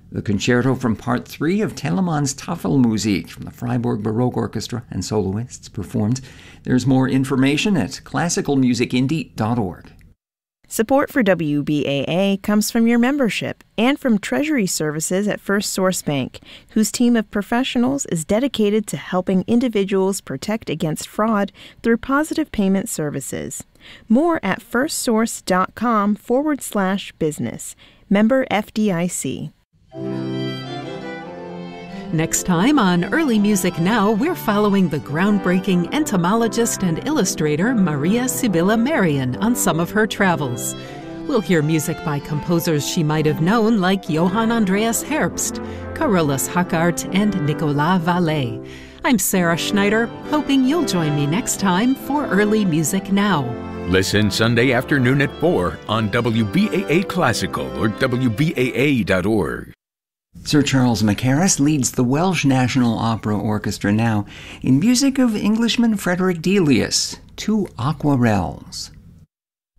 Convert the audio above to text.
The concerto from Part 3 of Telemann's Tafelmusik from the Freiburg Baroque Orchestra and soloists performed. There's more information at classicalmusicindie.org. Support for WBAA comes from your membership and from Treasury Services at First Source Bank, whose team of professionals is dedicated to helping individuals protect against fraud through positive payment services. More at firstsource.com/business. Member FDIC. Next time on Early Music Now, we're following the groundbreaking entomologist and illustrator Maria Sibylla Merian on some of her travels. We'll hear music by composers she might have known like Johann Andreas Herbst, Carolus Hackart, and Nicolas Vallet. I'm Sarah Schneider, hoping you'll join me next time for Early Music Now. Listen Sunday afternoon at 4 on WBAA Classical or WBAA.org. Sir Charles Mackerras leads the Welsh National Opera Orchestra now in music of Englishman Frederick Delius, Two Aquarelles.